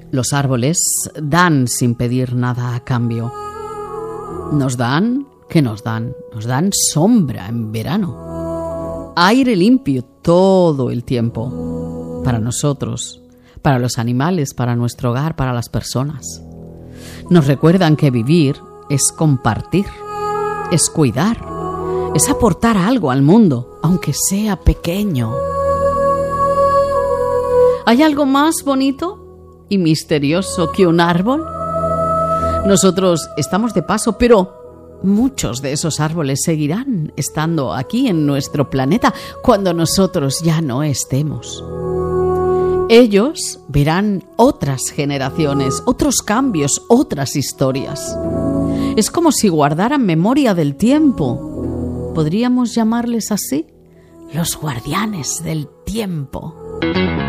Los árboles dan sin pedir nada a cambio. Nos dan, ¿qué nos dan? Nos dan sombra en verano, aire limpio todo el tiempo, para nosotros, para los animales, para nuestro hogar, para las personas. Nos recuerdan que vivir es compartir, es cuidar, es aportar algo al mundo, aunque sea pequeño. ¿Hay algo más bonito y misterioso que un árbol? Nosotros estamos de paso, pero muchos de esos árboles seguirán estando aquí en nuestro planeta cuando nosotros ya no estemos. Ellos verán otras generaciones, otros cambios, otras historias. Es como si guardaran memoria del tiempo. ¿Podríamos llamarles así? Los guardianes del tiempo.